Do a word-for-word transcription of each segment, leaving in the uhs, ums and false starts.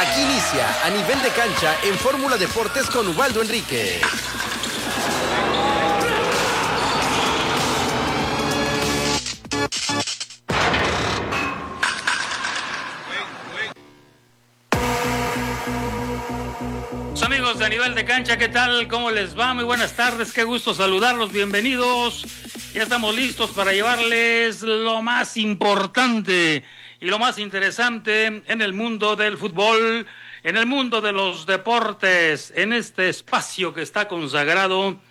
Aquí inicia A Nivel de Cancha en Fórmula Deportes con Ubaldo Enríquez. Amigos de A Nivel de Cancha, ¿qué tal? ¿Cómo les va? Muy buenas tardes, qué gusto saludarlos, bienvenidos. Ya estamos listos para llevarles lo más importante y lo más interesante en el mundo del fútbol, en el mundo de los deportes, en este espacio que está consagrado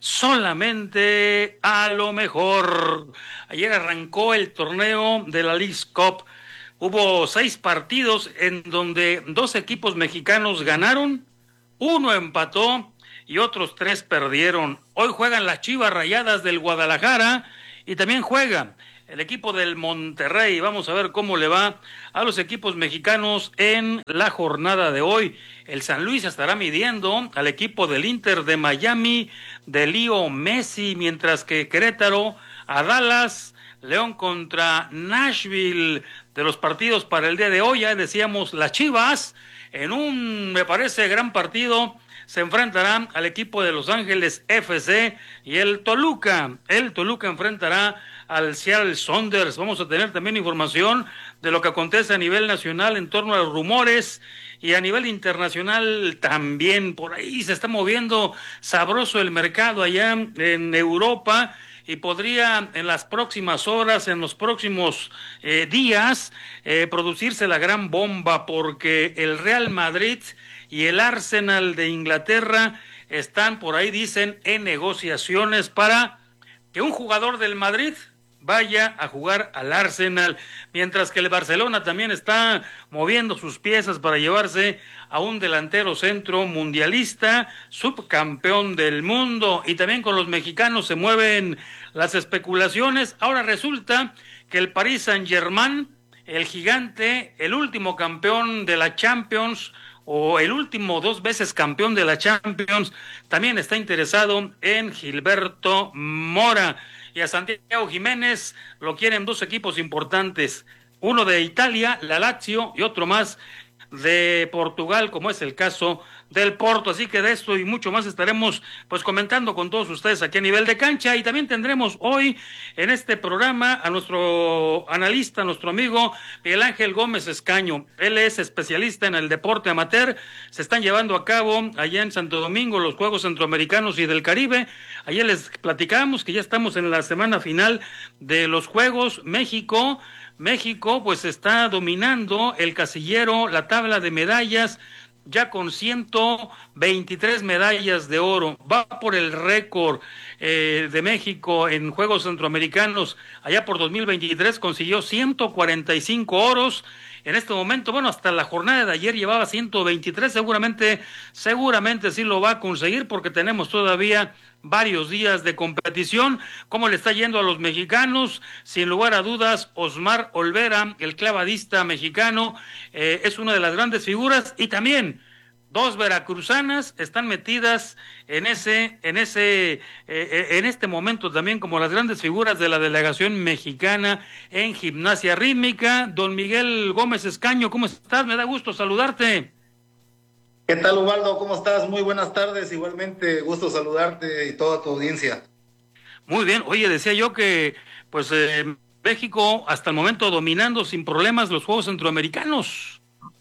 solamente a lo mejor. Ayer arrancó el torneo de la Leagues Cup. Hubo seis partidos en donde dos equipos mexicanos ganaron, uno empató y otros tres perdieron. Hoy juegan las Chivas Rayadas del Guadalajara y también juega el equipo del Monterrey. Vamos a ver cómo le va a los equipos mexicanos en la jornada de hoy. El San Luis estará midiendo al equipo del Inter de Miami de Leo Messi, mientras que Querétaro a Dallas, León contra Nashville. De los partidos para el día de hoy, ya decíamos, las Chivas en un, me parece, gran partido, se enfrentarán al equipo de Los Ángeles F C y el Toluca. El Toluca enfrentará al Seattle Sounders. Vamos a tener también información de lo que acontece a nivel nacional en torno a los rumores y a nivel internacional también. Por ahí se está moviendo sabroso el mercado allá en Europa y podría en las próximas horas, en los próximos eh, días, eh, producirse la gran bomba, porque el Real Madrid y el Arsenal de Inglaterra están por ahí, dicen, en negociaciones para que un jugador del Madrid vaya a jugar al Arsenal, mientras que el Barcelona también está moviendo sus piezas para llevarse a un delantero centro mundialista, subcampeón del mundo, y también con los mexicanos se mueven las especulaciones. Ahora resulta que el Paris Saint-Germain, el gigante, el último campeón de la Champions, o el último dos veces campeón de la Champions, también está interesado en Gilberto Mora. Y a Santiago Jiménez lo quieren dos equipos importantes, uno de Italia, la Lazio, y otro más de Portugal, como es el caso del Porto. Así que de esto y mucho más estaremos pues comentando con todos ustedes aquí a Nivel de Cancha, y también tendremos hoy en este programa a nuestro analista, nuestro amigo Miguel Ángel Gómez Escaño. Él es especialista en el deporte amateur. Se están llevando a cabo allá en Santo Domingo los Juegos Centroamericanos y del Caribe. Ayer les platicamos que ya estamos en la semana final de los Juegos. México México pues está dominando el casillero, la tabla de medallas, ya con ciento veintitrés medallas de oro. Va por el récord eh, de México en Juegos Centroamericanos. Allá por dos mil veintitrés consiguió ciento cuarenta y cinco oros. En este momento, bueno, hasta la jornada de ayer llevaba ciento veintitrés, seguramente, seguramente sí lo va a conseguir, porque tenemos todavía varios días de competición. ¿Cómo le está yendo a los mexicanos? Sin lugar a dudas, Osmar Olvera, el clavadista mexicano, eh, es una de las grandes figuras, y también dos veracruzanas están metidas en ese, en ese, eh, en este momento también como las grandes figuras de la delegación mexicana en gimnasia rítmica. Don Miguel Gómez Escaño, ¿cómo estás? Me da gusto saludarte. ¿Qué tal, Ubaldo? ¿Cómo estás? Muy buenas tardes. Igualmente, gusto saludarte y toda tu audiencia. Muy bien. Oye, decía yo que pues eh, México hasta el momento dominando sin problemas los Juegos Centroamericanos.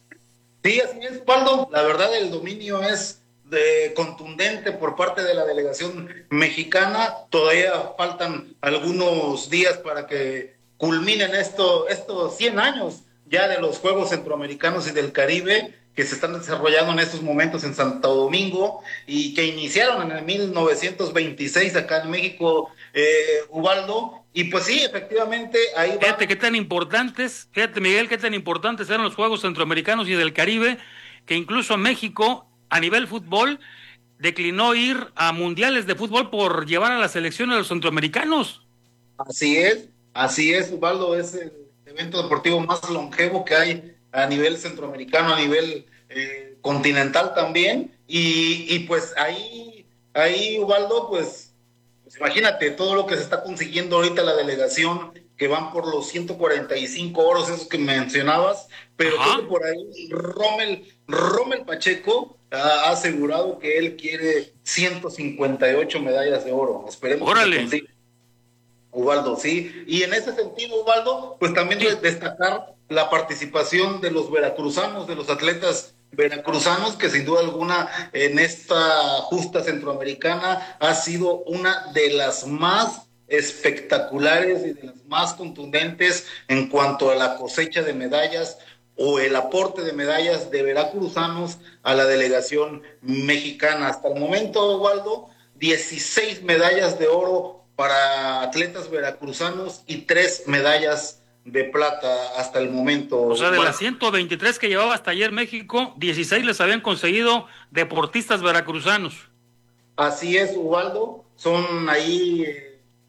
Sí, así es, Ubaldo. La verdad, el dominio es de contundente por parte de la delegación mexicana. Todavía faltan algunos días para que culminen esto, estos cien años ya de los Juegos Centroamericanos y del Caribe, que se están desarrollando en estos momentos en Santo Domingo y que iniciaron en el mil novecientos veintiséis acá en México, eh, Ubaldo. Y pues sí, efectivamente, ahí va. Fíjate qué tan importantes, fíjate Miguel, qué tan importantes eran los Juegos Centroamericanos y del Caribe, que incluso México, a nivel fútbol, declinó ir a mundiales de fútbol por llevar a la selección a los centroamericanos. Así es, así es, Ubaldo, es el evento deportivo más longevo que hay a nivel centroamericano, a nivel eh, continental también, y, y pues ahí, ahí, Ubaldo, pues, pues imagínate todo lo que se está consiguiendo ahorita la delegación que van por los ciento cuarenta y cinco oros, esos que mencionabas, pero creo que por ahí Rommel, Rommel Pacheco ha asegurado que él quiere ciento cincuenta y ocho medallas de oro. Esperemos ¡Órale! que lo consiga, Ubaldo, sí. Y en ese sentido, Ubaldo, pues también sí, destacar la participación de los veracruzanos, de los atletas veracruzanos, que sin duda alguna en esta justa centroamericana ha sido una de las más espectaculares y de las más contundentes en cuanto a la cosecha de medallas o el aporte de medallas de veracruzanos a la delegación mexicana. Hasta el momento, Waldo, dieciséis medallas de oro para atletas veracruzanos y tres medallas de plata hasta el momento. O sea, de bueno, las ciento veintitrés que llevaba hasta ayer México, dieciséis les habían conseguido deportistas veracruzanos. Así es, Ubaldo, son ahí eh,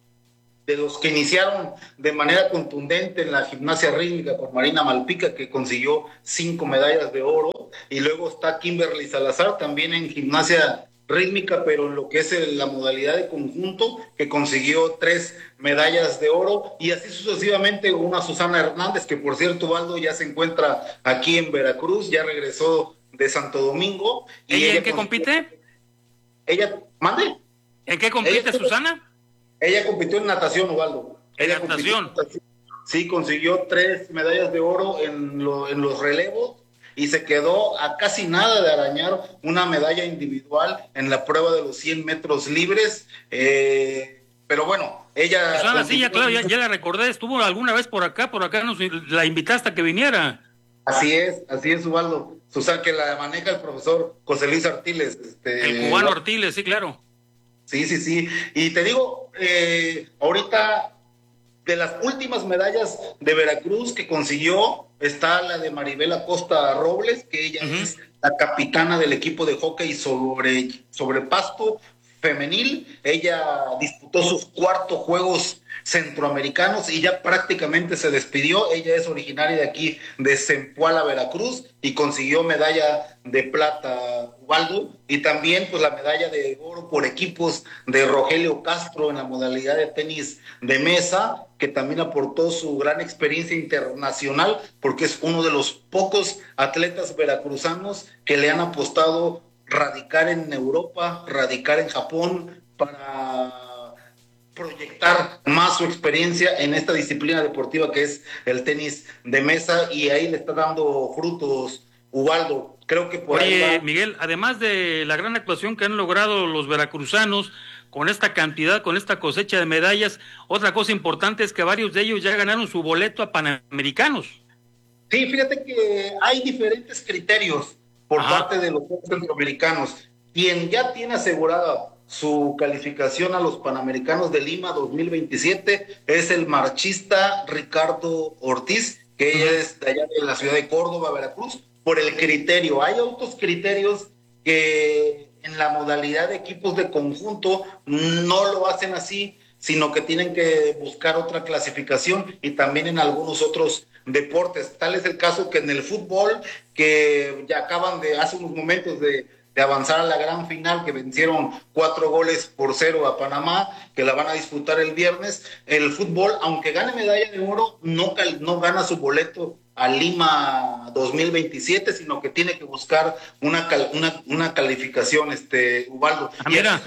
de los que iniciaron de manera contundente en la gimnasia rítmica con Marina Malpica, que consiguió cinco medallas de oro, y luego está Kimberly Salazar también en gimnasia rítmica, pero en lo que es el, la modalidad de conjunto, que consiguió tres medallas de oro, y así sucesivamente una Susana Hernández, que por cierto, Ubaldo, ya se encuentra aquí en Veracruz, ya regresó de Santo Domingo. Y ¿Ella en qué consiguió, compite? Ella, ¿mande? ¿En qué compite, ella, Susana? Ella compitió en natación, Ubaldo. ¿En ella natación? Compitió, sí, consiguió tres medallas de oro en, lo, en los relevos, y se quedó a casi nada de arañar una medalla individual en la prueba de los cien metros libres, eh, pero bueno, ella... Susana, sí, ya, claro, ya, ya la recordé, estuvo alguna vez por acá, por acá nos la invitaste a que viniera. Así es, así es, Ubaldo. Susana, que la maneja el profesor José Luis Artiles. Este, el cubano Artiles, sí, claro. Sí, sí, sí, y te digo, eh, ahorita... De las últimas medallas de Veracruz que consiguió está la de Maribel Acosta Robles, que ella uh-huh. es la capitana del equipo de hockey sobre, sobre pasto femenil. Ella disputó sus cuartos Juegos Centroamericanos y ya prácticamente se despidió. Ella es originaria de aquí, de Zempoala, Veracruz, y consiguió medalla de plata, Ubaldo, y también pues la medalla de oro por equipos de Rogelio Castro en la modalidad de tenis de mesa, que también aportó su gran experiencia internacional, porque es uno de los pocos atletas veracruzanos que le han apostado radicar en Europa, radicar en Japón, para proyectar más su experiencia en esta disciplina deportiva que es el tenis de mesa, y ahí le está dando frutos, Ubaldo. Creo que por Oye, ahí va... Miguel, además de la gran actuación que han logrado los veracruzanos con esta cantidad, con esta cosecha de medallas, otra cosa importante es que varios de ellos ya ganaron su boleto a Panamericanos. Sí, fíjate que hay diferentes criterios por Ajá. parte de los centroamericanos. Quien ya tiene asegurada su calificación a los Panamericanos de Lima dos mil veintisiete es el marchista Ricardo Ortiz, que ella uh-huh. es de allá de la ciudad de Córdoba, Veracruz, por el criterio. Hay otros criterios que en la modalidad de equipos de conjunto no lo hacen así, sino que tienen que buscar otra clasificación, y también en algunos otros deportes. Tal es el caso que en el fútbol, que ya acaban de, hace unos momentos de, de avanzar a la gran final, que vencieron cuatro goles por cero a Panamá, que la van a disputar el viernes. El fútbol, aunque gane medalla de oro, no, no gana su boleto a Lima dos mil veintisiete, sino que tiene que buscar una, una, una calificación, este, Ubaldo. Ah, mira.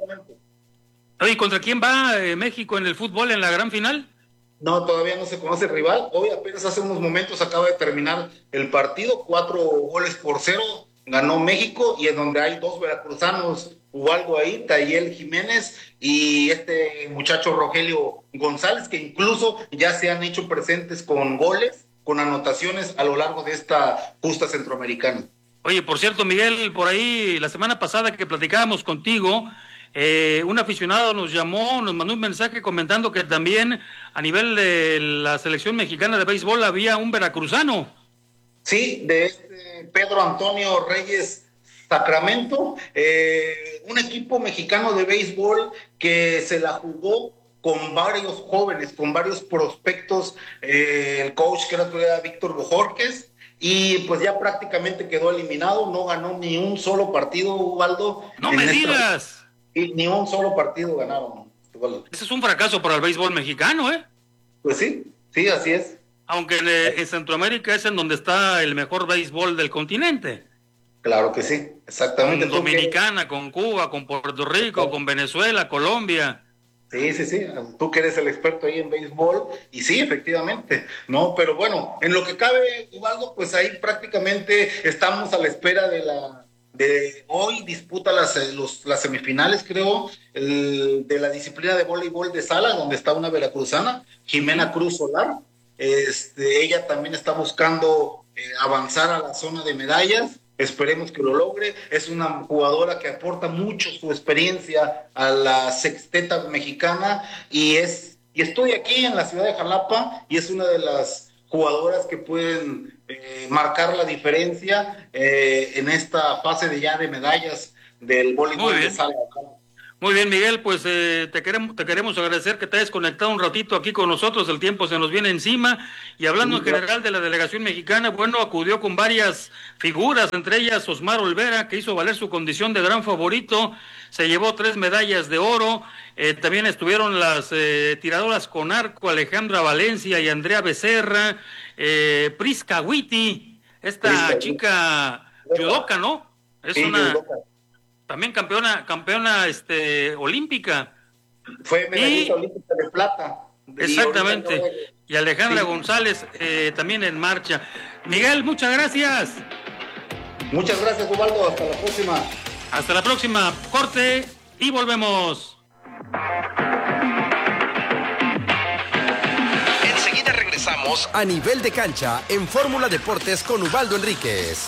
Oye, ¿contra quién va eh, México en el fútbol en la gran final? No, todavía no se conoce el rival. Hoy apenas hace unos momentos acaba de terminar el partido, cuatro goles por cero ganó México, y en donde hay dos veracruzanos, Ubaldo ahí, Tayel Jiménez y este muchacho Rogelio González, que incluso ya se han hecho presentes con goles, con anotaciones a lo largo de esta justa centroamericana. Oye, por cierto, Miguel, por ahí la semana pasada que platicábamos contigo, Eh, un aficionado nos llamó, nos mandó un mensaje comentando que también a nivel de la selección mexicana de béisbol había un veracruzano. Sí, de este Pedro Antonio Reyes Sacramento, eh, un equipo mexicano de béisbol que se la jugó con varios jóvenes, con varios prospectos, eh, el coach que era Víctor Bojorquez, y pues ya prácticamente quedó eliminado, no ganó ni un solo partido, Ubaldo. ¡No me digas! Y ni un solo partido ganaron. Ese es un fracaso para el béisbol mexicano, ¿eh? Pues sí, sí, así es. Aunque en, eh, en Centroamérica es en donde está el mejor béisbol del continente. Claro que sí, exactamente. Con Dominicana, con Cuba, con Puerto Rico, con Venezuela, Colombia. Sí, sí, sí, tú que eres el experto ahí en béisbol, y sí, efectivamente, no, pero bueno, en lo que cabe, Ubaldo, pues ahí prácticamente estamos a la espera de la, de hoy disputa las, los, las semifinales, creo, el, de la disciplina de voleibol de sala, donde está una veracruzana, Jimena Cruz Solar, este, ella también está buscando eh, avanzar a la zona de medallas. Esperemos que lo logre. Es una jugadora que aporta mucho su experiencia a la sexteta mexicana y es y estoy aquí en la ciudad de Jalapa y es una de las jugadoras que pueden eh, marcar la diferencia eh, en esta fase de ya de medallas del voleibol de sala. Muy bien, Miguel, pues eh, te queremos te queremos agradecer que te hayas conectado un ratito aquí con nosotros, el tiempo se nos viene encima, y hablando en general de la delegación mexicana, bueno, acudió con varias figuras, entre ellas Osmar Olvera, que hizo valer su condición de gran favorito, se llevó tres medallas de oro, eh, también estuvieron las eh, tiradoras con arco, Alejandra Valencia y Andrea Becerra, eh, Prisca Witty, esta Prisca, chica judoka, ¿no? Es sí, una... Judoka. También campeona, campeona este, olímpica. Fue medallista y... olímpica de plata. Exactamente. Y, y Alejandra sí. González eh, también en marcha. Miguel, muchas gracias. Muchas gracias, Ubaldo. Hasta la próxima. Hasta la próxima. Corte y volvemos. Enseguida regresamos a Nivel de Cancha en Fórmula Deportes con Ubaldo Enríquez.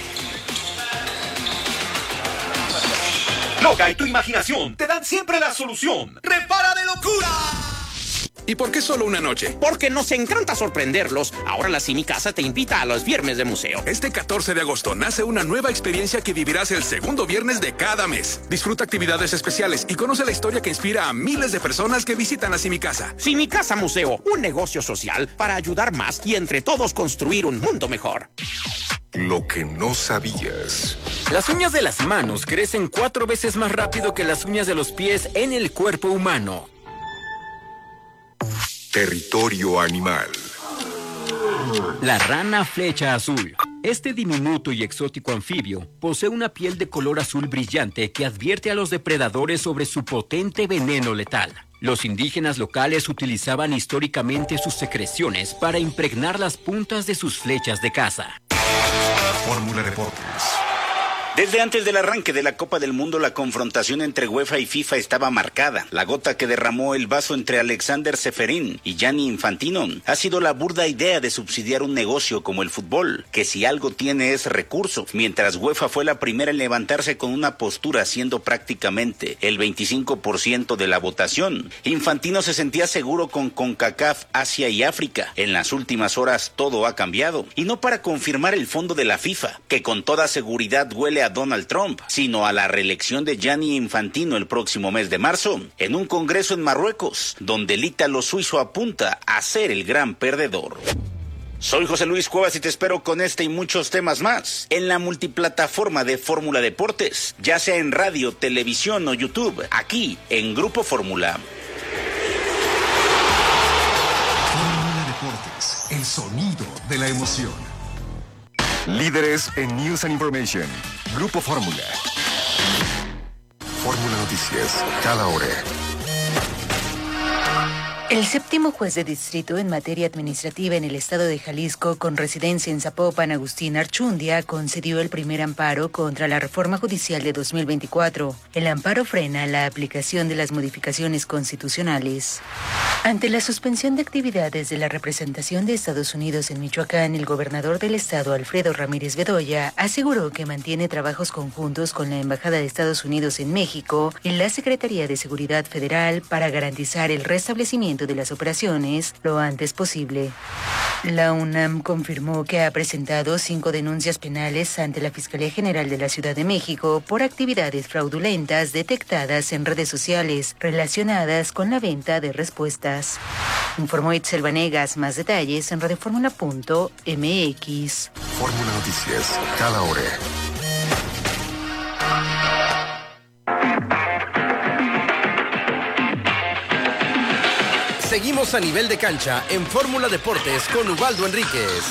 Loca y tu imaginación te dan siempre la solución. ¡Repara de locura! ¿Y por qué solo una noche? Porque nos encanta sorprenderlos. Ahora la Cinicasa te invita a los viernes de museo. Este catorce de agosto nace una nueva experiencia que vivirás el segundo viernes de cada mes. Disfruta actividades especiales y conoce la historia que inspira a miles de personas que visitan la Cinicasa. Cinicasa Museo, un negocio social para ayudar más y entre todos construir un mundo mejor. Lo que no sabías. Las uñas de las manos crecen cuatro veces más rápido que las uñas de los pies en el cuerpo humano. Territorio animal. La rana flecha azul. Este diminuto y exótico anfibio posee una piel de color azul brillante que advierte a los depredadores sobre su potente veneno letal. Los indígenas locales utilizaban históricamente sus secreciones para impregnar las puntas de sus flechas de caza. Fórmula Deportes. Desde antes del arranque de la Copa del Mundo, la confrontación entre UEFA y FIFA estaba marcada. La gota que derramó el vaso entre Alexander Ceferín y Gianni Infantino ha sido la burda idea de subsidiar un negocio como el fútbol, que si algo tiene es recurso, mientras UEFA fue la primera en levantarse con una postura siendo prácticamente el veinticinco por ciento de la votación. Infantino se sentía seguro con CONCACAF, Asia y África. En las últimas horas todo ha cambiado, y no para confirmar el fondo de la FIFA, que con toda seguridad huele a Donald Trump, sino a la reelección de Gianni Infantino el próximo mes de marzo, en un congreso en Marruecos, donde el ítalo suizo apunta a ser el gran perdedor. Soy José Luis Cuevas y te espero con este y muchos temas más en la multiplataforma de Fórmula Deportes, ya sea en radio, televisión o YouTube, aquí en Grupo Fórmula. Fórmula Deportes, el sonido de la emoción. Líderes en News and Information. Grupo Fórmula. Fórmula Noticias, cada hora. El séptimo juez de distrito en materia administrativa en el estado de Jalisco, con residencia en Zapopan, Agustín Archundia, concedió el primer amparo contra la reforma judicial de dos mil veinticuatro. El amparo frena la aplicación de las modificaciones constitucionales. Ante la suspensión de actividades de la representación de Estados Unidos en Michoacán, el gobernador del estado, Alfredo Ramírez Bedoya, aseguró que mantiene trabajos conjuntos con la Embajada de Estados Unidos en México y la Secretaría de Seguridad Federal para garantizar el restablecimiento de las operaciones lo antes posible. La UNAM confirmó que ha presentado cinco denuncias penales ante la Fiscalía General de la Ciudad de México por actividades fraudulentas detectadas en redes sociales relacionadas con la venta de respuestas. Informó Itzel Vanegas. Más detalles en radioformula punto m x. Fórmula Noticias, cada hora. Seguimos a nivel de cancha en Fórmula Deportes con Ubaldo Enríquez.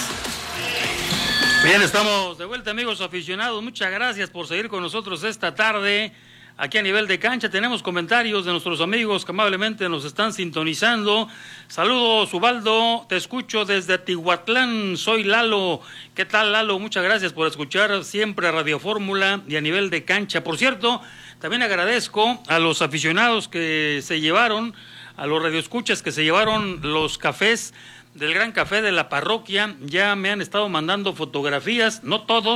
Bien, estamos de vuelta, amigos aficionados. Muchas gracias por seguir con nosotros esta tarde. Aquí a nivel de cancha tenemos comentarios de nuestros amigos que amablemente nos están sintonizando. Saludos, Ubaldo, te escucho desde Tihuatlán, soy Lalo. ¿Qué tal, Lalo? Muchas gracias por escuchar siempre a Radio Fórmula y a nivel de cancha. Por cierto, también agradezco a los aficionados que se llevaron, a los radioescuchas que se llevaron los cafés del Gran Café de la Parroquia. Ya me han estado mandando fotografías, no todos,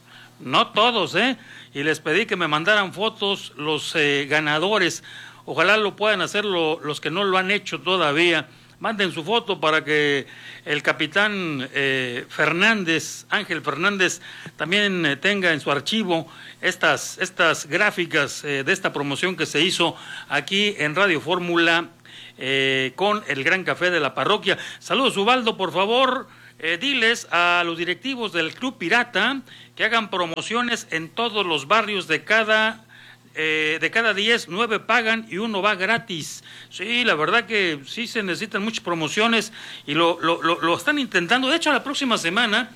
no todos, ¿eh? Y les pedí que me mandaran fotos los eh, ganadores. Ojalá lo puedan hacer lo, los que no lo han hecho todavía. Manden su foto para que el capitán eh, Fernández, Ángel Fernández, también eh, tenga en su archivo estas, estas gráficas eh, de esta promoción que se hizo aquí en Radio Fórmula eh, con el Gran Café de la Parroquia. Saludos, Ubaldo, por favor. Eh, diles a los directivos del Club Pirata que hagan promociones en todos los barrios. De cada eh, de cada diez, nueve pagan y uno va gratis. Sí, la verdad que sí se necesitan muchas promociones y lo, lo, lo, lo están intentando. De hecho, la próxima semana,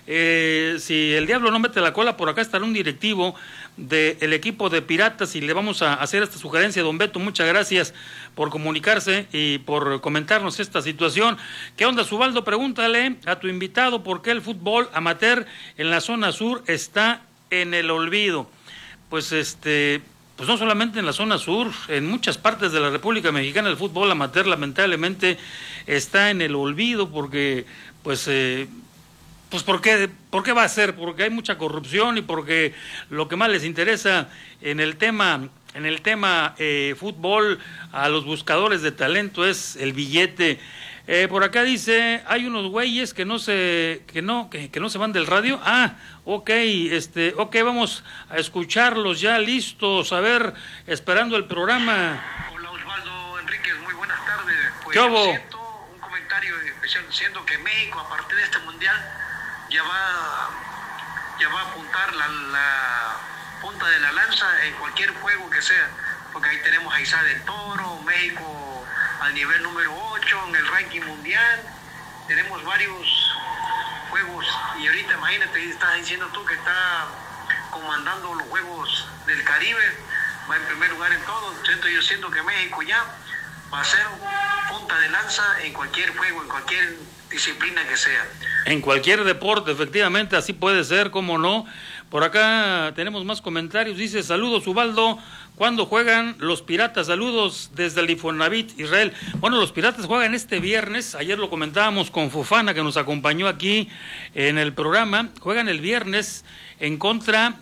eh, si el diablo no mete la cola, por acá estará un directivo del equipo de Piratas y le vamos a hacer esta sugerencia. Don Beto, muchas gracias por comunicarse y por comentarnos esta situación. ¿Qué onda, Ubaldo? Pregúntale a tu invitado por qué el fútbol amateur en la zona sur está en el olvido. Pues este, pues no solamente en la zona sur, en muchas partes de la República Mexicana el fútbol amateur lamentablemente está en el olvido porque pues eh, Pues ¿por qué, ¿por qué va a ser? Porque hay mucha corrupción y porque lo que más les interesa en el tema, en el tema eh, fútbol a los buscadores de talento es el billete. Eh, por acá dice, hay unos güeyes que no se, que no, que, que no se van del radio. Ah, ok, este, ok, vamos a escucharlos ya listos, a ver, esperando el programa. Hola, Osvaldo Enríquez, muy buenas tardes. Pues ¿Qué hubo? siento un comentario especial diciendo que México, a partir de este mundial, ya va, ya va a apuntar la, la punta de la lanza en cualquier juego que sea, porque ahí tenemos a Isa del Toro, México al nivel número ocho en el ranking mundial, tenemos varios juegos, y ahorita imagínate, estás diciendo tú que está comandando los Juegos del Caribe, va en primer lugar en todo. Entonces yo siento que México ya va a ser punta de lanza en cualquier juego, en cualquier disciplina que sea. En cualquier deporte, efectivamente, así puede ser, cómo no. Por acá tenemos más comentarios. Dice, saludos, Ubaldo. ¿Cuándo juegan los Piratas? Saludos desde el Infonavit, Israel. Bueno, los Piratas juegan este viernes. Ayer lo comentábamos con Fofana, que nos acompañó aquí en el programa. Juegan el viernes en contra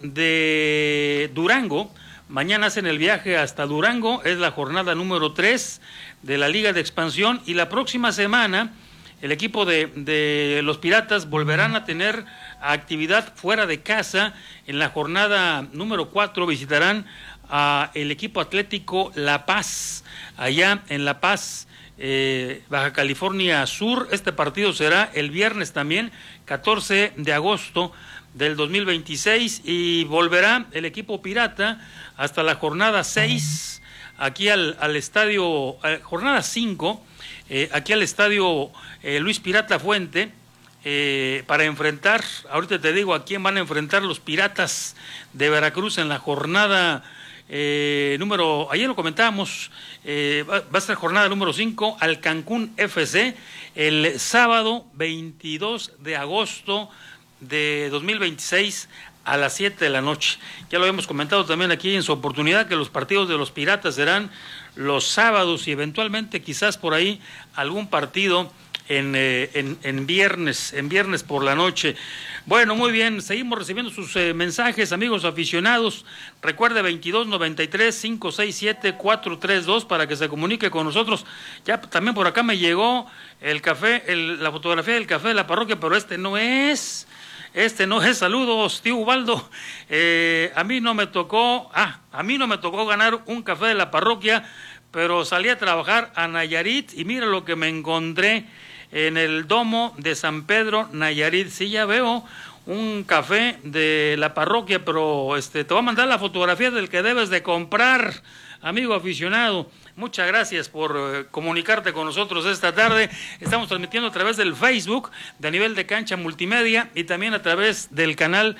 de Durango. Mañana hacen el viaje hasta Durango. Es la jornada número tres de la Liga de Expansión. Y la próxima semana el equipo de, de los Piratas volverán a tener actividad fuera de casa. En la jornada número cuatro visitarán a el equipo atlético La Paz, allá en La Paz, eh, Baja California Sur. Este partido será el viernes también, catorce de agosto del dos mil veintiséis, y volverá el equipo pirata hasta la jornada seis, aquí al, al estadio, eh, jornada cinco, eh, aquí al estadio eh, Luis Pirata Fuente, eh, para enfrentar, ahorita te digo a quién van a enfrentar los Piratas de Veracruz en la jornada Eh, número, ayer lo comentábamos, eh, va, va a ser jornada número cinco, al Cancún F C, el sábado veintidós de agosto de dos mil veintiséis a las siete de la noche. Ya lo habíamos comentado también aquí en su oportunidad, que los partidos de los Piratas serán los sábados y eventualmente quizás por ahí algún partido en, eh, en, en viernes, en viernes por la noche. Bueno, muy bien, seguimos recibiendo sus eh, mensajes, amigos aficionados. Recuerde veintidós noventa y tres, cinco seis siete, cuatro tres dos para que se comunique con nosotros. Ya también por acá me llegó el café, el, la fotografía del café de la parroquia, pero este no es, este no es. Saludos, tío Ubaldo. Eh, a mí no me tocó, ah, a mí no me tocó ganar un café de la parroquia, pero salí a trabajar a Nayarit y mira lo que me encontré en el domo de San Pedro, Nayarit. Sí, ya veo un café de la parroquia, pero este te voy a mandar la fotografía del que debes de comprar. amigo aficionado. Muchas gracias por eh, comunicarte con nosotros esta tarde. Estamos transmitiendo a través del Facebook de A Nivel de Cancha Multimedia y también a través del canal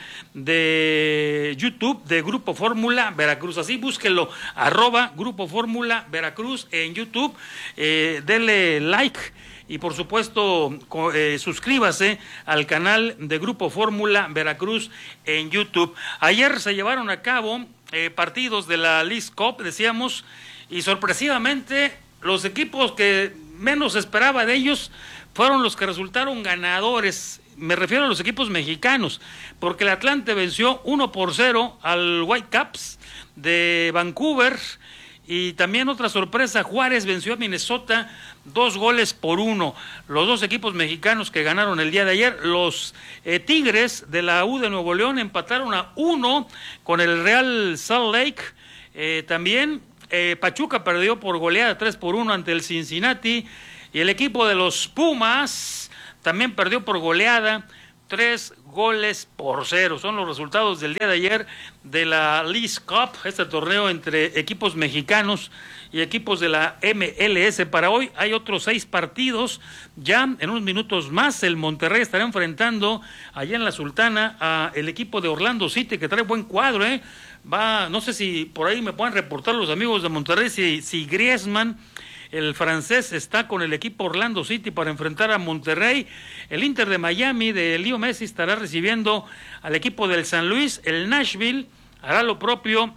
de YouTube de Grupo Fórmula Veracruz. Así búsquenlo, arroba Grupo Fórmula Veracruz en YouTube. Eh, denle like y por supuesto eh, suscríbase al canal de Grupo Fórmula Veracruz en YouTube. Ayer se llevaron a cabo eh, partidos de la Leagues Cup, decíamos, y sorpresivamente los equipos que menos esperaba de ellos fueron los que resultaron ganadores. Me refiero a los equipos mexicanos, porque el Atlante venció uno por cero al Whitecaps de Vancouver, y también otra sorpresa, Juárez venció a Minnesota dos goles por uno. Los dos equipos mexicanos que ganaron el día de ayer, los eh, Tigres de la U de Nuevo León empataron a uno con el Real Salt Lake. Eh, también eh, Pachuca perdió por goleada tres por uno ante el Cincinnati, y el equipo de los Pumas también perdió por goleada tres goles por cero. Son los resultados del día de ayer de la Leagues Cup, este torneo entre equipos mexicanos y equipos de la M L S. Para hoy hay otros seis partidos. Ya en unos minutos más el Monterrey estará enfrentando allá en la Sultana a el equipo de Orlando City, que trae buen cuadro, ¿eh? Va, no sé si por ahí me pueden reportar los amigos de Monterrey si, si Griezmann, el francés, está con el equipo Orlando City para enfrentar a Monterrey. El Inter de Miami de Leo Messi estará recibiendo al equipo del San Luis. El Nashville hará lo propio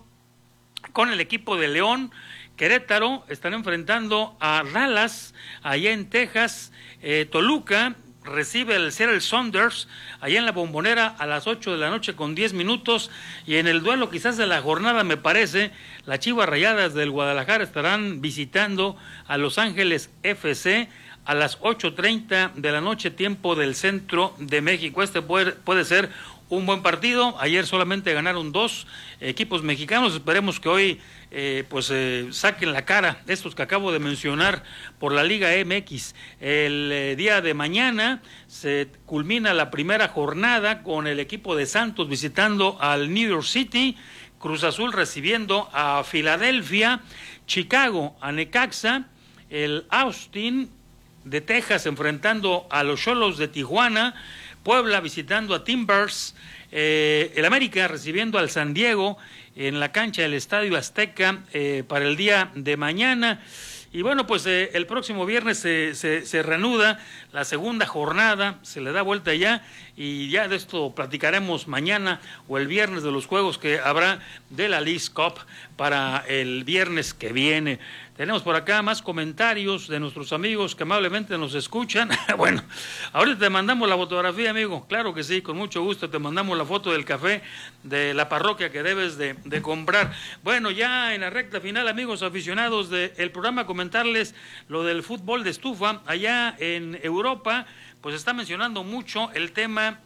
con el equipo de León. Querétaro estará enfrentando a Dallas allá en Texas. Eh, Toluca recibe el Seattle Sounders allá en la Bombonera a las ocho de la noche con diez minutos, y en el duelo quizás de la jornada, me parece, las Chivas Rayadas del Guadalajara estarán visitando a Los Ángeles F C a las ocho treinta de la noche, tiempo del centro de México. Este puede, puede ser un buen partido. Ayer solamente ganaron dos equipos mexicanos. Esperemos que hoy eh, pues eh, saquen la cara estos que acabo de mencionar por la Liga M X. El eh, día de mañana se culmina la primera jornada con el equipo de Santos visitando al New York City, Cruz Azul recibiendo a Filadelfia, Chicago a Necaxa, el Austin de Texas enfrentando a los Xolos de Tijuana, Puebla visitando a Timbers, eh, el América recibiendo al San Diego en la cancha del Estadio Azteca eh, para el día de mañana. Y bueno, pues eh, el próximo viernes se, se, se reanuda la segunda jornada, se le da vuelta ya, y ya de esto platicaremos mañana o el viernes de los juegos que habrá de la Leagues Cup para el viernes que viene. Tenemos por acá más comentarios de nuestros amigos que amablemente nos escuchan. Bueno, ahorita te mandamos la fotografía, amigo. Claro que sí, con mucho gusto te mandamos la foto del café de la parroquia que debes de, de comprar. Bueno, ya en la recta final, amigos aficionados del programa, comentarles lo del fútbol de estufa. Allá en Europa, pues está mencionando mucho el tema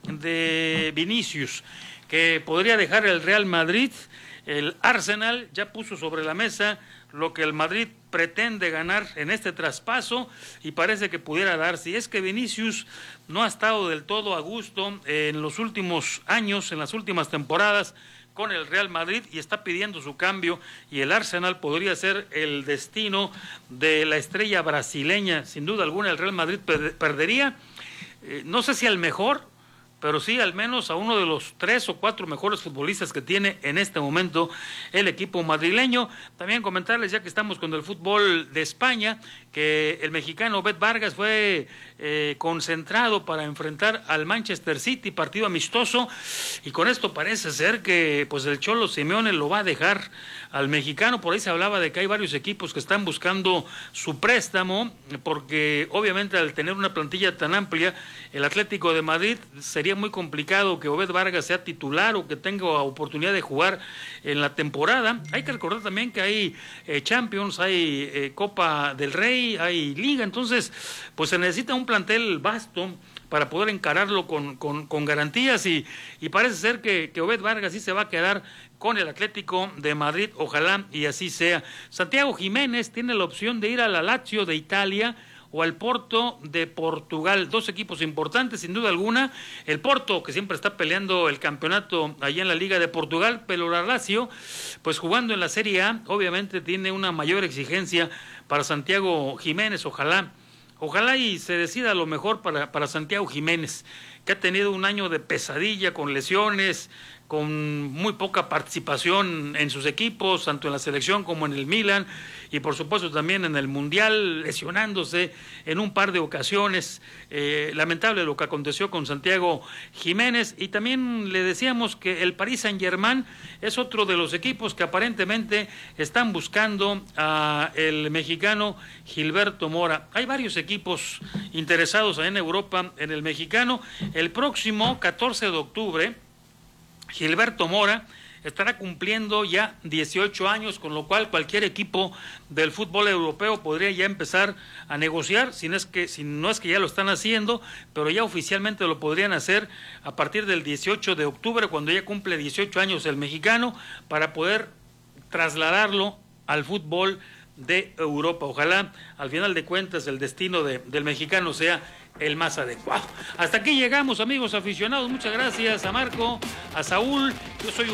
de Vinicius, que podría dejar el Real Madrid. El Arsenal ya puso sobre la mesa lo que el Madrid pretende ganar en este traspaso, y parece que pudiera dar. Si es que Vinicius no ha estado del todo a gusto en los últimos años, en las últimas temporadas con el Real Madrid, y está pidiendo su cambio, y el Arsenal podría ser el destino de la estrella brasileña. Sin duda alguna el Real Madrid per- perdería, eh, no sé si al mejor, pero sí al menos a uno de los tres o cuatro mejores futbolistas que tiene en este momento el equipo madrileño. También comentarles, ya que estamos con el fútbol de España, que el mexicano Bet Vargas fue eh, concentrado para enfrentar al Manchester City, partido amistoso, y con esto parece ser que pues el Cholo Simeone lo va a dejar al mexicano. Por ahí se hablaba de que hay varios equipos que están buscando su préstamo, porque obviamente al tener una plantilla tan amplia, el Atlético de Madrid sería muy complicado que Obed Vargas sea titular o que tenga oportunidad de jugar en la temporada. Hay que recordar también que hay eh, Champions, hay eh, Copa del Rey, hay Liga, entonces pues se necesita un plantel vasto para poder encararlo con, con, con garantías, y, y parece ser que, que Obed Vargas sí se va a quedar con el Atlético de Madrid, ojalá y así sea. Santiago Jiménez tiene la opción de ir a la Lazio de Italia o al Porto de Portugal. Dos equipos importantes, sin duda alguna. El Porto, que siempre está peleando el campeonato allá en la Liga de Portugal, pero la Lazio, pues jugando en la Serie A, obviamente tiene una mayor exigencia para Santiago Jiménez. Ojalá, ojalá y se decida lo mejor para, para Santiago Jiménez, que ha tenido un año de pesadilla con lesiones, con muy poca participación en sus equipos, tanto en la selección como en el Milan, y por supuesto también en el Mundial, lesionándose en un par de ocasiones. Eh, lamentable lo que aconteció con Santiago Jiménez, y también le decíamos que el Paris Saint-Germain es otro de los equipos que aparentemente están buscando a el mexicano Gilberto Mora. Hay varios equipos interesados en Europa en el mexicano. El próximo catorce de octubre, Gilberto Mora estará cumpliendo ya dieciocho años, con lo cual cualquier equipo del fútbol europeo podría ya empezar a negociar, si no es que, si no es que ya lo están haciendo, pero ya oficialmente lo podrían hacer a partir del dieciocho de octubre, cuando ya cumple dieciocho años el mexicano, para poder trasladarlo al fútbol de Europa. Ojalá, al final de cuentas, el destino de, del mexicano sea el más adecuado. Hasta aquí llegamos, amigos aficionados. Muchas gracias a Marco, a Saúl. Yo soy